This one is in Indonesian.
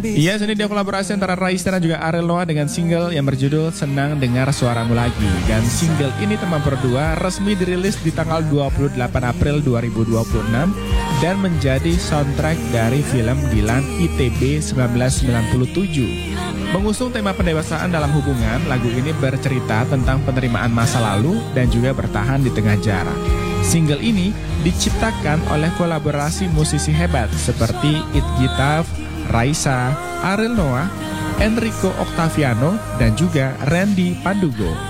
Iya, ini dia kolaborasi antara Raisa dan juga Ariel Noah dengan single yang berjudul Senang Dengar Suaramu Lagi. Dan single ini teman berdua resmi dirilis di tanggal 28 April 2026 dan menjadi soundtrack dari film Dilan ITB 1997. Mengusung tema pendewasaan dalam hubungan, lagu ini bercerita tentang penerimaan masa lalu dan juga bertahan di tengah jarak. Single ini diciptakan oleh kolaborasi musisi hebat seperti It Gitaf, Raisa, Ariel Noah, Enrico Octaviano, dan juga Randy Pandugo.